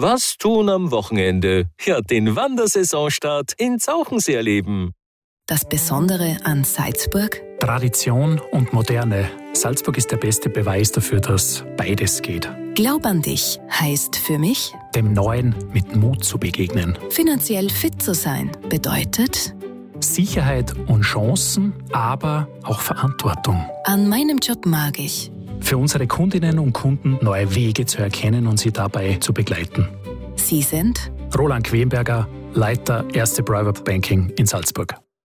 Was tun am Wochenende? Ja, den Wandersaisonstart in Zauchensee erleben. Das Besondere an Salzburg? Tradition und Moderne. Salzburg ist der beste Beweis dafür, dass beides geht. Glaub an dich heißt für mich, dem Neuen mit Mut zu begegnen. finanziell fit zu sein bedeutet, Sicherheit und Chancen, aber auch Verantwortung. an meinem Job mag ich. Für unsere Kundinnen und Kunden neue Wege zu erkennen und sie dabei zu begleiten. Sie sind Roland Quenberger, Leiter Erste Private Banking in Salzburg.